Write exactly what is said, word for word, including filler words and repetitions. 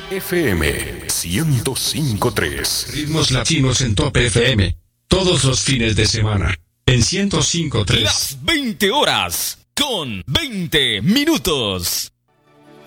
F M ciento cinco punto tres. Ritmos latinos en Top F M. Todos los fines de semana. En ciento cinco punto tres. Las veinte horas con veinte minutos.